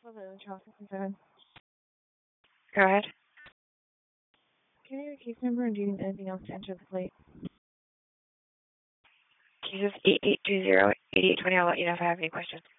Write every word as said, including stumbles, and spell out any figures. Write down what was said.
Hello, Charles sixty-seven. Go ahead. Can I have your case number, and do you need anything else to enter the plate? Case is eight eight two zero, eight eight two zero. I'll let you know if I have any questions.